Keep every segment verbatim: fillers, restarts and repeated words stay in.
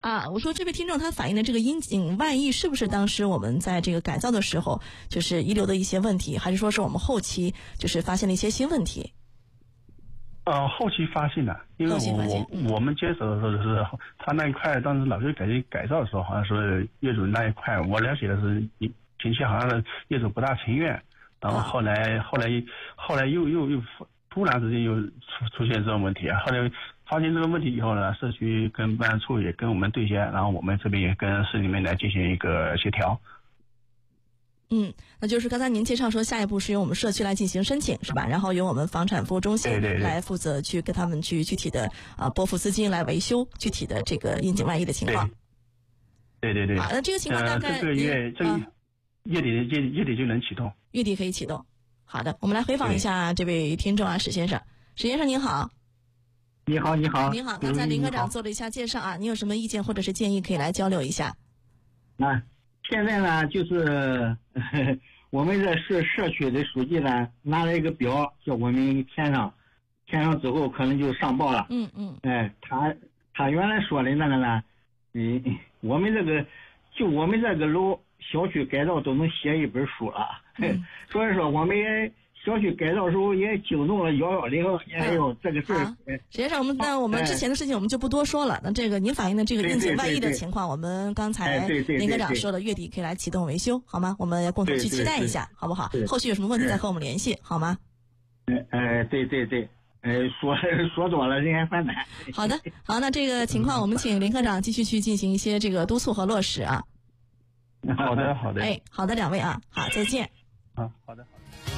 啊，我说这位听众他反映的这个阴井外溢是不是当时我们在这个改造的时候就是遗留的一些问题，还是说是我们后期就是发现了一些新问题？ 呃，后期发现的，因为我我、嗯、我们接手的时候是他那一块，当时老旧改改造的时候，好像是业主那一块，我了解的是前期好像是业主不大情愿，然后后来、啊、后来后来又又又突然之间又出出现这种问题啊，后来发现这个问题以后呢，社区跟办案处也跟我们对接，然后我们这边也跟市里面来进行一个协调。 嗯，那就是刚才您介绍说，下一步是由我们社区来进行申请，是吧？然后由我们房产服务中心来负责去跟他们去具体的啊、呃、拨付资金来维修具体的这个阴井外溢的情况。 对对对。 好，那这个情况大概、 呃、这个月这个、啊、月底月月底就能启动。 月底可以启动。好的，我们来回访一下这位听众啊，史先生。史先生您好。 你好，你好。 您好，刚才林科长做了一下介绍啊，您有什么意见或者是建议可以来交流一下？ 啊。现在呢，就是呵呵我们这社社区的书记呢，拿了一个表叫我们填上，填上之后可能就上报了。 嗯嗯。 哎，他他原来说的那个呢，嗯，我们这个就我们这个楼小区改造都能写一本书了。嗯、所以说我们小区改造时候也惊动了幺幺零，也有这个事儿。 实际上我们那我们之前的事情我们就不多说了。那这个您反映的这个阴井外溢的情况，我们刚才林科长说了，月底可以来启动维修，好吗？我们共同去期待一下，好不好？后续有什么问题再和我们联系，好吗？ 哎，对对对，呃，说说多了人家反弹。 好的，好，那这个情况我们请林科长继续去进行一些这个督促和落实啊。 好的，好的。 哎，好的，两位啊，好，再见。 啊，好的。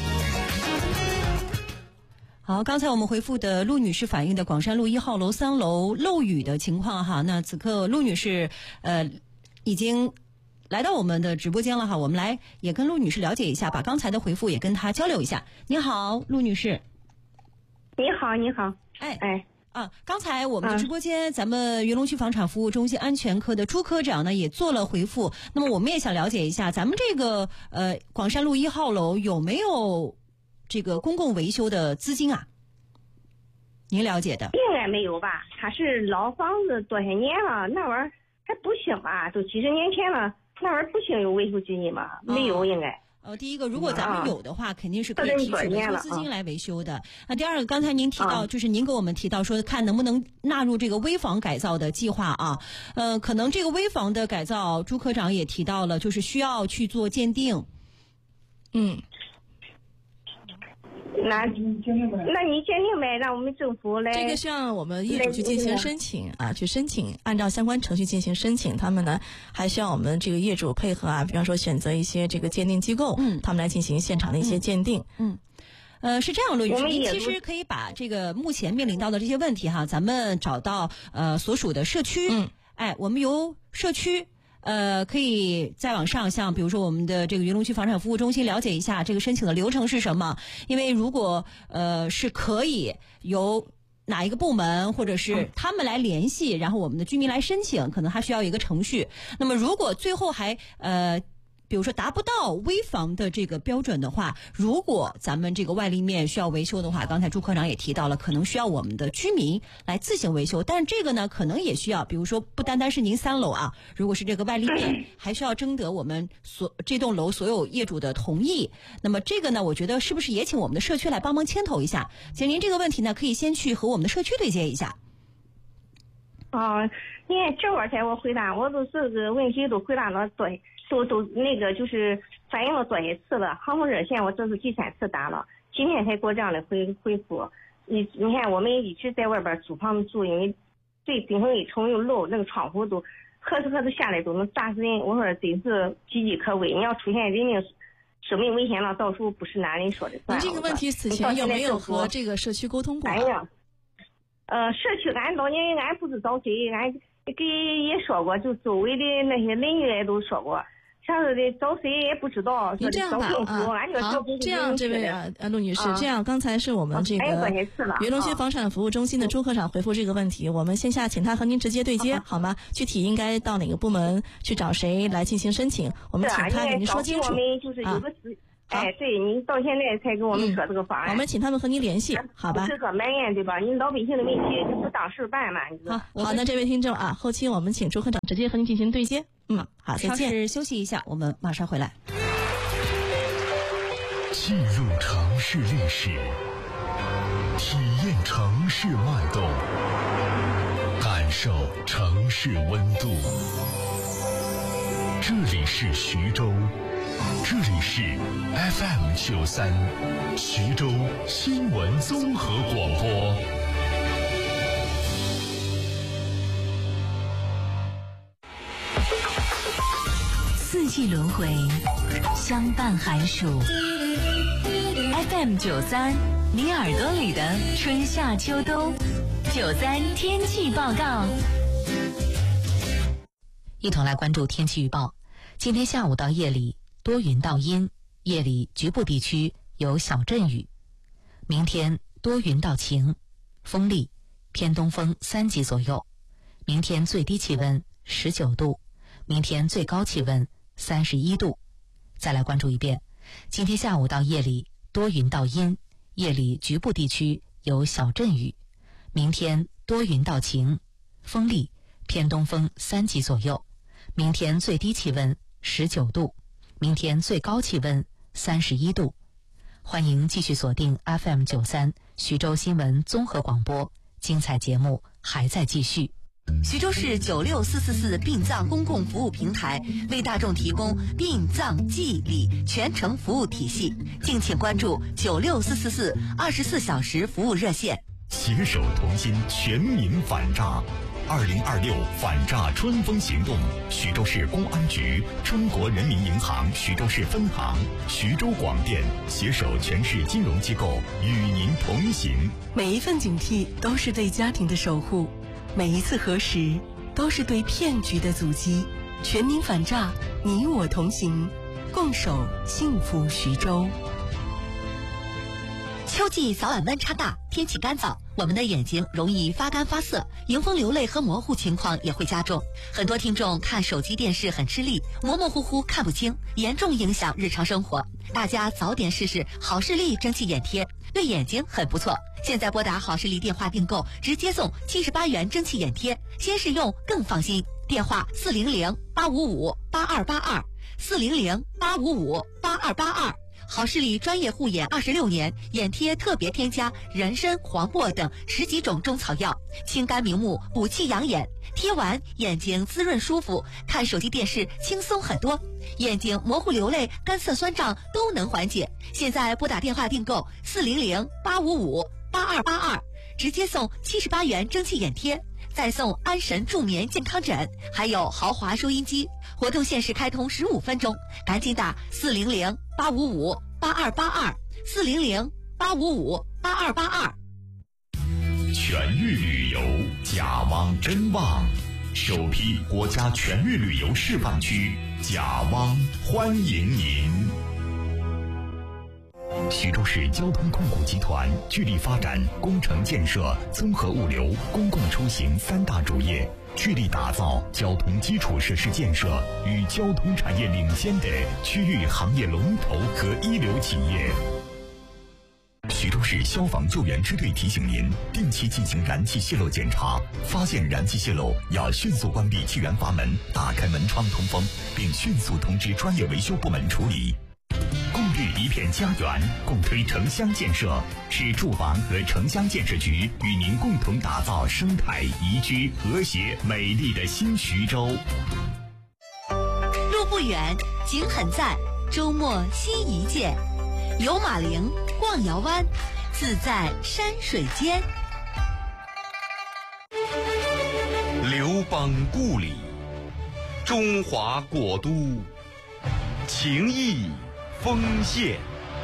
好，刚才我们回复的陆女士反映的广山路一号楼三楼漏雨的情况哈，那此刻陆女士呃已经来到我们的直播间了哈，我们来也跟陆女士了解一下，把刚才的回复也跟她交流一下。你好，陆女士。 你好，你好。 哎哎啊，刚才我们的直播间，嗯、咱们云龙区房产服务中心安全科的朱科长呢也做了回复。那么我们也想了解一下，咱们这个呃广山路一号楼有没有这个公共维修的资金啊？您了解的？ 应该没有吧？它是老房子多些年了，那玩意儿还不行吧？都几十年前了，那玩意儿不行有维修基金吧？没有，应该。 呃，第一个，如果咱们有的话，啊、肯定是可以提取维修资金来维修的。那、啊、第二个，刚才您提到，就是您给我们提到说，看能不能纳入这个危房改造的计划啊？呃，可能这个危房的改造，朱科长也提到了，就是需要去做鉴定。嗯。 那那你鉴定呗，让我们政府来。 这个需要我们业主去进行申请啊，去申请，按照相关程序进行申请。他们呢还需要我们这个业主配合啊，比方说选择一些这个鉴定机构，嗯，他们来进行现场的一些鉴定， 嗯。嗯呃，是这样，陆女士，您其实可以把这个目前面临到的这些问题哈，咱们找到呃所属的社区，嗯，哎，我们由社区。呃，可以再往上，像比如说我们的这个云龙区房产服务中心了解一下这个申请的流程是什么。因为如果呃是可以由哪一个部门或者是他们来联系，然后我们的居民来申请，可能还需要一个程序。那么如果最后还呃。比如说达不到危房的这个标准的话，如果咱们这个外立面需要维修的话，刚才朱科长也提到了，可能需要我们的居民来自行维修。但是这个呢，可能也需要，比如说不单单是您三楼啊，如果是这个外立面，还需要征得我们所这栋楼所有业主的同意。那么这个呢，我觉得是不是也请我们的社区来帮忙牵头一下？其实您这个问题呢，可以先去和我们的社区对接一下。 哦，你看这会儿才我回答，我都这个问题都回答了多。都都那个就是反映了多些次了，航空热线我这是第三次打了，今天才给我这样的回回复。你你看我们一直在外边租房子住，因为对顶层一重又漏，那个窗户都呵哧呵哧下来都能砸死人。我说真是岌岌可危，你要出现人命生命危险了，到时候不是拿人说的算。 你这个问题此前有没有和这个社区沟通过？ 哎呀，呃，社区俺老年人俺不知道谁，俺给也说过，就周围的那些邻居也都说过。上次的找谁也不知道， 你这样吧啊，好，这样这位啊，陆女士，这样刚才是我们这个云龙区房产服务中心的朱科长回复这个问题，我们线下请他和您直接对接，好吗？具体应该到哪个部门去找谁来进行申请，我们请他给您说清楚就是有个哎，对你到现在才给我们说这个方案， 嗯、我们请他们和您联系，好吧？ 这个埋怨对吧？你老百姓的问题就不当事办嘛，你知道？ 好，好，那这位听众啊，后期我们请朱科长直接和您进行对接。嗯，好，再见。 稍事休息一下，我们马上回来。 进入城市历史，体验城市脉动，感受城市温度。这里是徐州，这里是 F M 九三，徐州新闻综合广播。 四季轮回，相伴寒暑。F M 九三，你耳朵里的春夏秋冬。九三天气报告。 一同来关注天气预报。今天下午到夜里多云到阴，夜里局部地区有小阵雨。明天多云到晴，风力偏东风三级左右。明天最低气温十九度，明天最高气温三十一度。再来关注一遍，今天下午到夜里多云到阴，夜里局部地区有小阵雨。明天多云到晴，风力偏东风三级左右。明天最低气温十九度，明天最高气温三十一度。欢迎继续锁定 F M 九三徐州新闻综合广播，精彩节目还在继续。 徐州市九六四四四殡葬公共服务平台为大众提供殡葬祭礼全程服务体系，敬请关注九六四四四二十四小时服务热线。 携手同心，全民反诈。二零二六反诈春风行动，徐州市公安局、中国人民银行徐州市分行、徐州广电携手全市金融机构与您同行。 每一份警惕都是对家庭的守护，每一次核实都是对骗局的阻击。全民反诈，你我同行，共守幸福徐州。 秋季早晚温差大，天气干燥，我们的眼睛容易发干发涩，迎风流泪和模糊情况也会加重。很多听众看手机电视很吃力，模模糊糊看不清，严重影响日常生活。大家早点试试好视力蒸汽眼贴，对眼睛很不错。现在拨打好视力电话订购，直接送七十八元蒸汽眼贴，先试用更放心。电话四零零八五五八二八二，四零零八五五八二八二。好视力专业护眼二十六年，眼贴特别添加人参、黄柏等十几种中草药，清肝明目，补气养眼，贴完眼睛滋润舒服，看手机电视轻松很多，眼睛模糊流泪、干涩酸胀都能缓解。现在拨打电话订购四零零八五五八二八二，直接送七十八元蒸汽眼贴，再送安神助眠健康枕，还有豪华收音机。活动限时开通十五分钟，赶紧打四零零八五五八二八二，四零零八五五八二八二。 全域旅游，甲汪真旺，首批国家全域旅游示范区，甲汪欢迎您。徐州市交通控股集团聚力发展工程建设、综合物流、公共出行三大主业，聚力打造交通基础设施建设与交通产业领先的区域行业龙头和一流企业。徐州市消防救援支队提醒您，定期进行燃气泄漏检查，发现燃气泄漏要迅速关闭气源阀门，打开门窗通风，并迅速通知专业维修部门处理。共育一片家园，共推城乡建设，市住房和城乡建设局与您共同打造生态宜居、和谐、美丽的新徐州。 路不远，景很赞，周末新一见，游马陵，逛瑶湾，自在山水间。 刘邦故里，中华国都，情谊丰县。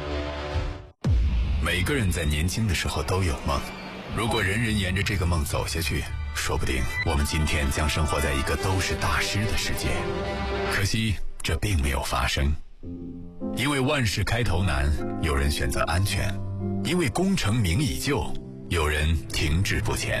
每个人在年轻的时候都有梦，如果人人沿着这个梦走下去，说不定我们今天将生活在一个都是大师的世界。可惜这并没有发生，因为万事开头难，有人选择安全；因为功成名已就，有人停滞不前。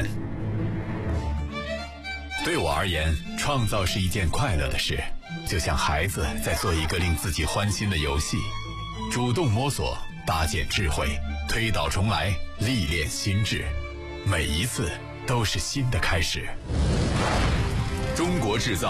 对我而言，创造是一件快乐的事，就像孩子在做一个令自己欢心的游戏。 主动摸索，搭建智慧，推倒重来，历练心智，每一次都是新的开始。中国制造。